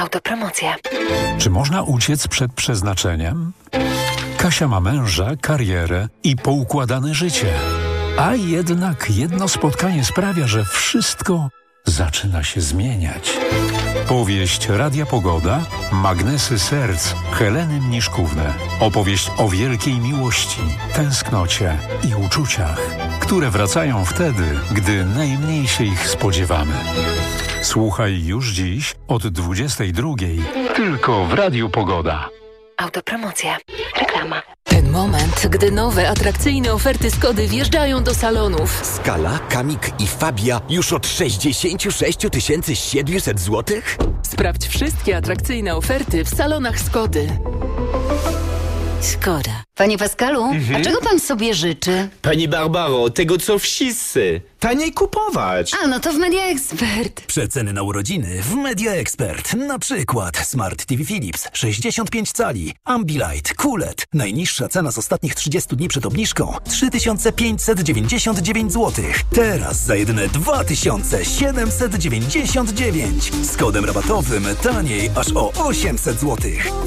Autopromocja. Czy można uciec przed przeznaczeniem? Kasia ma męża, karierę i poukładane życie. A jednak jedno spotkanie sprawia, że wszystko zaczyna się zmieniać. Powieść Radia Pogoda, Magnesy serc Heleny Mniszkówny. Opowieść o wielkiej miłości, tęsknocie i uczuciach, które wracają wtedy, gdy najmniej się ich spodziewamy. Słuchaj już dziś od 22:00 tylko w Radiu Pogoda. Autopromocja. Reklama. Ten moment, gdy nowe, atrakcyjne oferty Skody wjeżdżają do salonów. Skala, Kamik i Fabia już od 66 700 zł? Sprawdź wszystkie atrakcyjne oferty w salonach Skody. Skoda. Panie Pascalu, a czego pan sobie życzy? Pani Barbaro, tego co wszyscy. Taniej kupować. A, no to w Media Expert. Przeceny na urodziny w Media Expert. Na przykład Smart TV Philips 65 cali, Ambilight, QLED. Najniższa cena z ostatnich 30 dni przed obniżką 3599 zł. Teraz za jedyne 2799. Z kodem rabatowym taniej aż o 800 zł.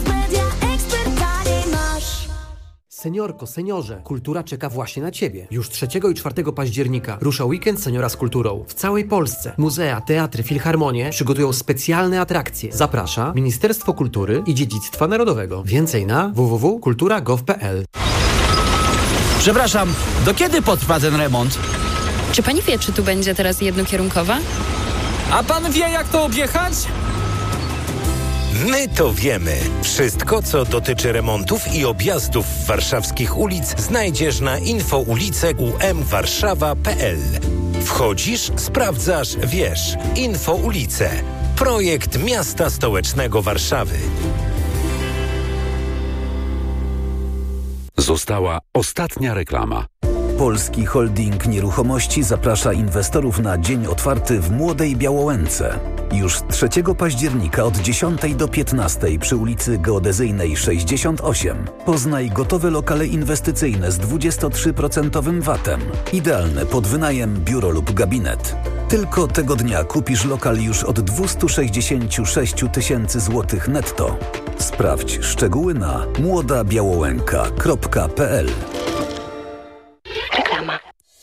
Seniorko, seniorze, kultura czeka właśnie na Ciebie. Już 3 i 4 października rusza weekend Seniora z kulturą. W całej Polsce muzea, teatry, filharmonie przygotują specjalne atrakcje. Zaprasza Ministerstwo Kultury i Dziedzictwa Narodowego. Więcej na www.kultura.gov.pl. Przepraszam, do kiedy potrwa ten remont? Czy pani wie, czy tu będzie teraz jednokierunkowa? A pan wie, jak to objechać? My to wiemy. Wszystko, co dotyczy remontów i objazdów warszawskich ulic, znajdziesz na infoulice.umwarszawa.pl. Wchodzisz, sprawdzasz, wiesz. Infoulice. Projekt Miasta Stołecznego Warszawy. Została ostatnia reklama. Polski Holding Nieruchomości zaprasza inwestorów na dzień otwarty w Młodej Białołęce. Już 3 października od 10 do 15 przy ulicy Geodezyjnej 68. Poznaj gotowe lokale inwestycyjne z 23% VAT-em. Idealne pod wynajem, biuro lub gabinet. Tylko tego dnia kupisz lokal już od 266 000 złotych netto. Sprawdź szczegóły na młodabiałołęka.pl. Reklama.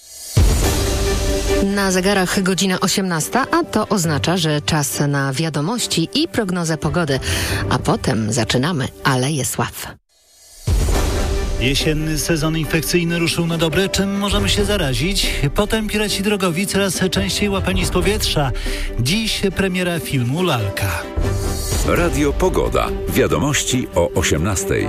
Na zegarach godzina 18, a to oznacza, że czas na wiadomości i prognozę pogody. A potem zaczynamy Aleje Sław. Jesienny sezon infekcyjny ruszył na dobre. Czym możemy się zarazić? Potem piraci drogowi coraz częściej łapani z powietrza. Dziś premiera filmu Lalka. Radio Pogoda. Wiadomości o 18:00.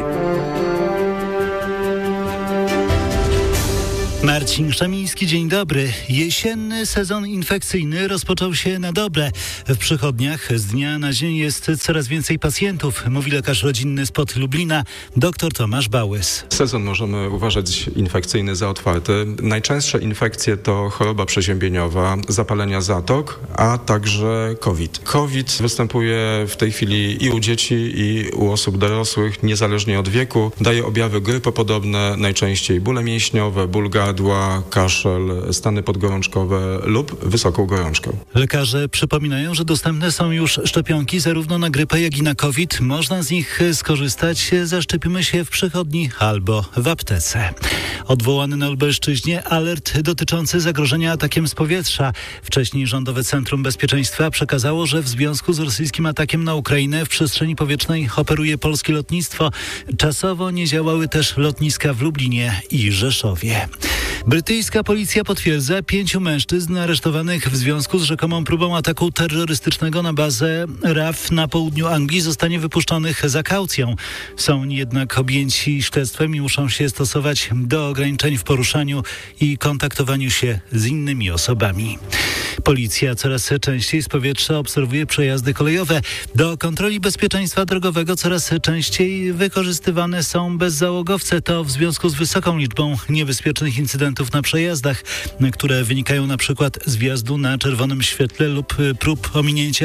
Marcin Szamiński, dzień dobry. Jesienny sezon infekcyjny rozpoczął się na dobre. W przychodniach z dnia na dzień jest coraz więcej pacjentów, mówi lekarz rodzinny spod Lublina, dr Tomasz Bałys. Sezon możemy uważać infekcyjny za otwarty. Najczęstsze infekcje to choroba przeziębieniowa, zapalenia zatok, a także COVID. COVID występuje w tej chwili i u dzieci, i u osób dorosłych, niezależnie od wieku. Daje objawy grypopodobne, najczęściej bóle mięśniowe, ból gardła, kaszel, stany podgorączkowe lub wysoką gorączkę. Lekarze przypominają, że dostępne są już szczepionki zarówno na grypę, jak i na COVID. Można z nich skorzystać. Zaszczepimy się w przychodni albo w aptece. Odwołany na Lubelszczyźnie alert dotyczący zagrożenia atakiem z powietrza. Wcześniej Rządowe Centrum Bezpieczeństwa przekazało, że w związku z rosyjskim atakiem na Ukrainę w przestrzeni powietrznej operuje polskie lotnictwo. Czasowo nie działały też lotniska w Lublinie i Rzeszowie. Brytyjska policja potwierdza 5 mężczyzn aresztowanych w związku z rzekomą próbą ataku terrorystycznego na bazę RAF na południu Anglii zostanie wypuszczonych za kaucją. Są oni jednak objęci śledztwem i muszą się stosować do ograniczeń w poruszaniu i kontaktowaniu się z innymi osobami. Policja coraz częściej z powietrza obserwuje przejazdy kolejowe. Do kontroli bezpieczeństwa drogowego coraz częściej wykorzystywane są bezzałogowce. To w związku z wysoką liczbą niebezpiecznych incydentów na przejazdach, które wynikają na przykład z wjazdu na czerwonym świetle lub prób ominięcia